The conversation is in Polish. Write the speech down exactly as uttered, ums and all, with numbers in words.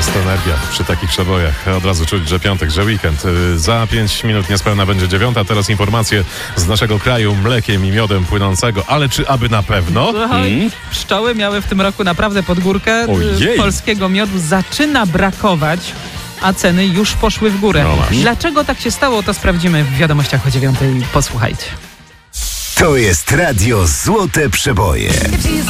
Jest energia przy takich przebojach. Od razu czuć, że piątek, że weekend. Za pięć minut niespełna będzie dziewiąta. Teraz informacje z naszego kraju mlekiem i miodem płynącego. Ale czy aby na pewno? Hmm? Pszczoły miały w tym roku naprawdę pod górkę. Ojej. Polskiego miodu zaczyna brakować, a ceny już poszły w górę. No masz. Dlaczego tak się stało, to sprawdzimy w wiadomościach o dziewiątej. Posłuchajcie. To jest radio Złote Przeboje.